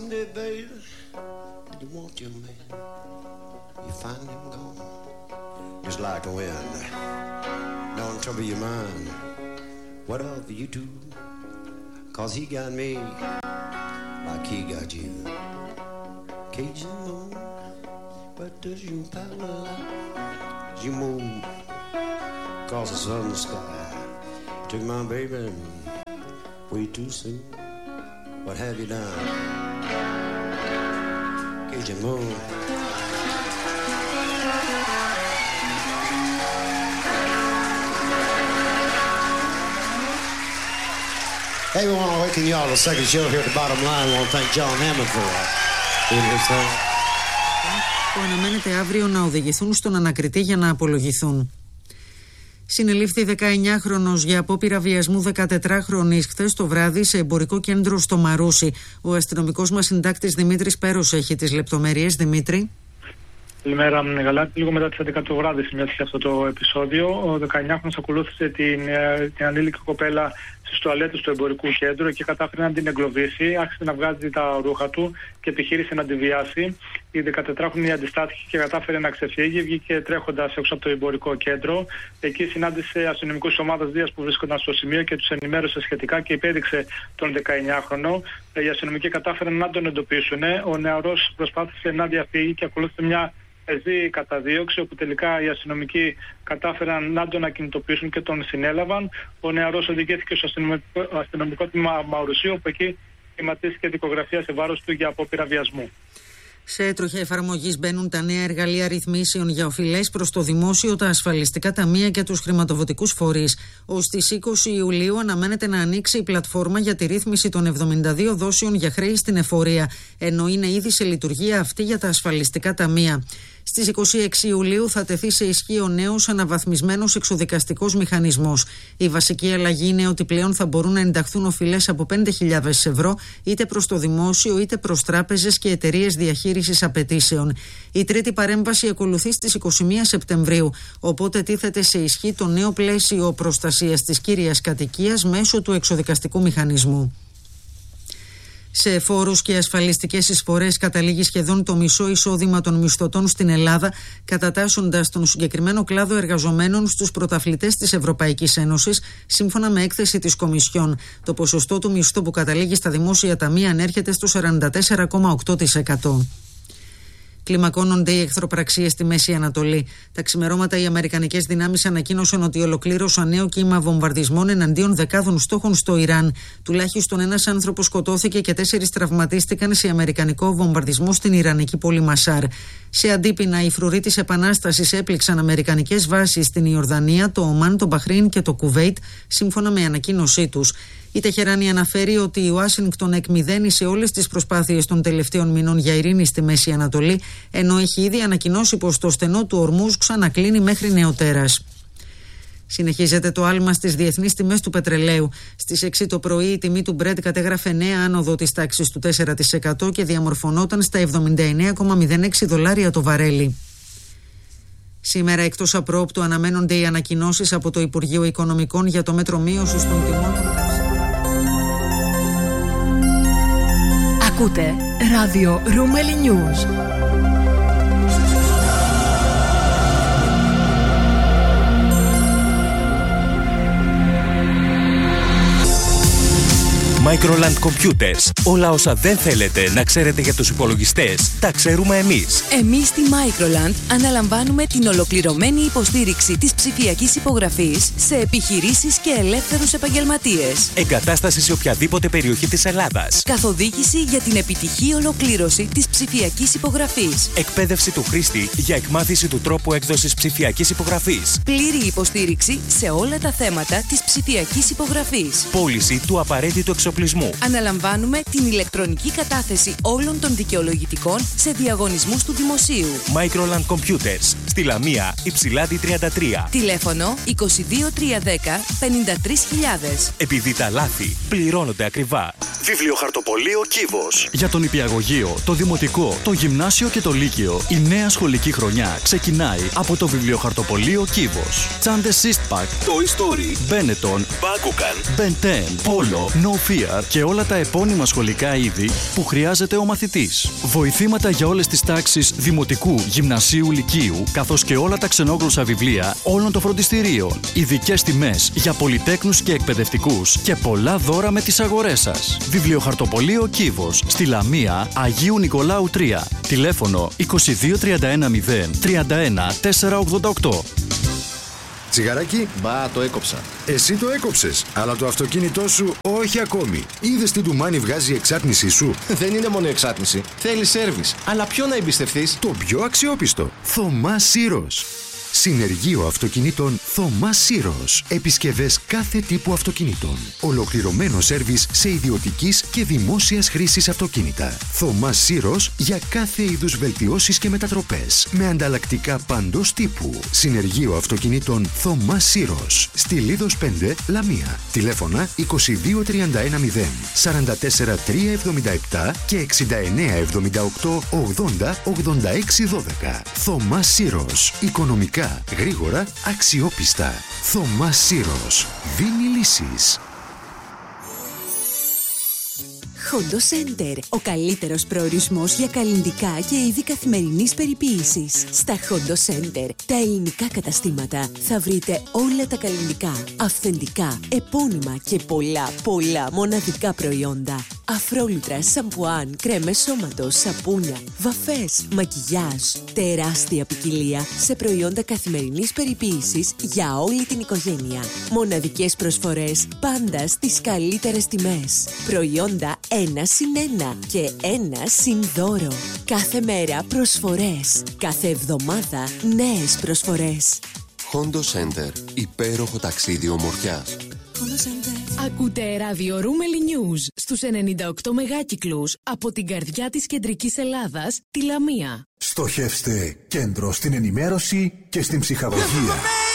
Someday, baby, you want your man, you find him gone, just like the wind. Don't trouble your mind, whatever you do, 'cause he got me like he got you. Cajun moon, but does you power as you move across the southern sky? Took my baby way too soon. What have you done? Cajun moon. Hey, we want to welcome you all to the second show here at the Bottom Line. We want to thank John Hammond for doing his thing. Που αναμένεται αύριο να οδηγηθούν στον ανακριτή για να απολογηθούν. Συνελήφθη 19χρονος για απόπειρα βιασμού 14χρονης χθες το βράδυ σε εμπορικό κέντρο στο Μαρούσι. Ο αστυνομικός μας συντάκτης Δημήτρης Πέρος έχει τις λεπτομέρειες. Δημήτρη. Καλημέρα, Γαλάτη. Λίγο μετά τις 11 το βράδυ σημειώθηκε αυτό το επεισόδιο. Ο 19χρονος ακολούθησε την ανήλικη κοπέλα στις τουαλέτες του εμπορικού κέντρου και κατάφερε να την εγκλωβίσει. Άρχισε να βγάζει τα ρούχα του και επιχείρησε να τη βιάσει. Η 14χρονη αντιστάθηκε και κατάφερε να ξεφύγει. Βγήκε τρέχοντας έξω από το εμπορικό κέντρο. Εκεί συνάντησε αστυνομικούς της ομάδας Δίας που βρίσκονταν στο σημείο και τους ενημέρωσε σχετικά και υπέδειξε τον 19χρονο. Οι αστυνομικοί κατάφεραν να τον εντοπίσουν. Ο νεαρός προσπάθησε να διαφύγει και ακολούθησε μια πεζή καταδίωξη, όπου τελικά οι αστυνομικοί κατάφεραν να τον ακινητοποιήσουν και τον συνέλαβαν. Ο νεαρός οδηγήθηκε στο αστυνομικό τμήμα Μαουρουσίου, όπου εκεί σχηματίστηκε δικογραφία σε βάρος του για απόπειρα βιασμού. Σε τροχιά εφαρμογής μπαίνουν τα νέα εργαλεία ρυθμίσεων για οφειλές προς το δημόσιο, τα ασφαλιστικά ταμεία και τους χρηματοδοτικούς φορείς. Ως τις 20 Ιουλίου αναμένεται να ανοίξει η πλατφόρμα για τη ρύθμιση των 72 δόσεων για χρέη στην εφορία, ενώ είναι ήδη σε λειτουργία αυτή για τα ασφαλιστικά ταμεία. Στις 26 Ιουλίου θα τεθεί σε ισχύ ο νέος αναβαθμισμένος εξοδικαστικός μηχανισμός. Η βασική αλλαγή είναι ότι πλέον θα μπορούν να ενταχθούν οφειλές από 5.000 ευρώ είτε προς το δημόσιο είτε προς τράπεζες και εταιρείες διαχείρισης απαιτήσεων. Η τρίτη παρέμβαση ακολουθεί στις 21 Σεπτεμβρίου, οπότε τίθεται σε ισχύ το νέο πλαίσιο προστασίας της κύριας κατοικίας μέσω του εξοδικαστικού μηχανισμού. Σε φόρους και ασφαλιστικές εισφορές καταλήγει σχεδόν το μισό εισόδημα των μισθωτών στην Ελλάδα, κατατάσσοντας τον συγκεκριμένο κλάδο εργαζομένων στους πρωταθλητές της Ευρωπαϊκής Ένωσης, σύμφωνα με έκθεση της Κομισιόν. Το ποσοστό του μισθού που καταλήγει στα δημόσια ταμεία ανέρχεται στο 44,8%. Κλιμακώνονται οι εχθροπραξίες στη Μέση Ανατολή. Τα ξημερώματα οι αμερικανικές δυνάμεις ανακοίνωσαν ότι ολοκλήρωσαν νέο κύμα βομβαρδισμών εναντίον δεκάδων στόχων στο Ιράν. Τουλάχιστον ένας άνθρωπος σκοτώθηκε και 4 τραυματίστηκαν σε αμερικανικό βομβαρδισμό στην ιρανική πόλη Μασάρ. Σε αντίπεινα, οι φρουροί της Επανάστασης έπληξαν αμερικανικές βάσεις στην Ιορδανία, το Ομάν, το Μπαχρέιν και το Κουβέιτ, σύμφωνα με ανακοίνωσή τους. Η Τεχεράνη αναφέρει ότι η Ουάσιγκτον εκμηδένισε όλες τις προσπάθειες των τελευταίων μηνών για ειρήνη στη Μέση Ανατολή, ενώ έχει ήδη ανακοινώσει πως το στενό του Ορμούζ ξανακλίνει μέχρι νεοτέρας. Συνεχίζεται το άλμα στις διεθνείς τιμές του πετρελαίου. Στις 6 το πρωί η τιμή του Brent κατέγραφε νέα άνοδο της τάξης του 4% και διαμορφωνόταν στα $79,06 το βαρέλι. Σήμερα εκτός απρόοπτου αναμένονται οι ανακοινώσεις από το Υπουργείο Οικονομικών για το μέτρο μείωσης των τιμών των καυσίμων. Ακούτε ράδιο Ρούμελι News. Microland Computers. Όλα όσα δεν θέλετε να ξέρετε για τους υπολογιστές, τα ξέρουμε εμείς. Εμείς στη Microland αναλαμβάνουμε την ολοκληρωμένη υποστήριξη της ψηφιακής υπογραφής σε επιχειρήσεις και ελεύθερους επαγγελματίες. Εγκατάσταση σε οποιαδήποτε περιοχή της Ελλάδας. Καθοδήγηση για την επιτυχή ολοκλήρωση της ψηφιακής υπογραφής. Εκπαίδευση του χρήστη για εκμάθηση του τρόπου έκδοσης ψηφιακής υπογραφής. Πλήρη υποστήριξη σε όλα τα θέματα της ψηφιακής υπογραφής. Πώληση του απαραίτητου εξοπλισμού. Αναλαμβάνουμε την ηλεκτρονική κατάθεση όλων των δικαιολογητικών σε διαγωνισμούς του δημοσίου. Microland Computers. Στη Λαμία, Υψηλάντη 33. Τηλέφωνο 22310 53000. Επειδή τα λάθη πληρώνονται ακριβά. Βιβλιοχαρτοπωλείο Κύβος. Για τον νηπιαγωγείο, το δημοτικό, το γυμνάσιο και το λύκειο, η νέα σχολική χρονιά ξεκινάει από το Βιβλιοχαρτοπωλείο Κύβος. Τσάντες Eastpak, Toy Story, Benetton, Bakugan, Ben 10, Polo, No Fear, Beer και όλα τα επώνυμα σχολικά είδη που χρειάζεται ο μαθητής. Βοηθήματα για όλες τις τάξεις δημοτικού, γυμνασίου, λυκείου, καθώς και όλα τα ξενόγλωσσα βιβλία όλων των φροντιστηρίων. Ειδικές τιμές για πολυτέκνους και εκπαιδευτικούς και πολλά δώρα με τις αγορές σας. Βιβλιοχαρτοπωλείο Κύβος, στη Λαμία, Αγίου Νικολάου 3. Τηλέφωνο 22310 31 488. Τσιγαράκι. Μπα, το έκοψα. Εσύ το έκοψες, αλλά το αυτοκίνητό σου όχι ακόμη. Είδες τι ντουμάνι βγάζει η εξάτμισή σου? Δεν είναι μόνο εξάτμιση. Θέλει σέρβις. Αλλά ποιο να εμπιστευτείς? Το πιο αξιόπιστο. Θωμάς Σύρος. Συνεργείο αυτοκινήτων Θωμάς Σύρος. Επισκευές κάθε τύπου αυτοκινήτων. Ολοκληρωμένο σέρβις σε ιδιωτικής και δημόσιας χρήσης αυτοκίνητα. Θωμάς Σύρος για κάθε είδους βελτιώσεις και μετατροπές. Με ανταλλακτικά παντός τύπου. Συνεργείο αυτοκινήτων Θωμάς Σύρος. Στη Λίδος 5, Λαμία. Τηλέφωνα 22310 44 377 και 6978 80 86 12. Θωμάς Σύρος. Οικονομικά, γρήγορα, αξιόπιστα. Θωμάς Σύρος. Δίνει λύσεις. Hondo Center. Ο καλύτερος προορισμός για καλλυντικά και είδη καθημερινής περιποίησης. Στα Hondo Center, τα ελληνικά καταστήματα, θα βρείτε όλα τα καλλυντικά, αυθεντικά, επώνυμα και πολλά μοναδικά προϊόντα. Αφρόλουτρα, σαμπουάν, κρέμες σώματος, σαπούνια, βαφές, μακιγιάζ. Τεράστια ποικιλία σε προϊόντα καθημερινής περιποίησης για όλη την οικογένεια. Μοναδικές προσφορές πάντα στις καλύτερες τιμές. Προϊόντα 1+1 και 1+δώρο. Κάθε μέρα προσφορές. Κάθε εβδομάδα νέες προσφορές. Hondo Center. Υπέροχο ταξίδι ομορφιάς. Ακούτε ράδιο Ρούμελι News στους 98 μεγάκυκλους από την καρδιά της κεντρικής Ελλάδας, τη Λαμία. Στοχεύστε κέντρο στην ενημέρωση και στην ψυχαγωγία.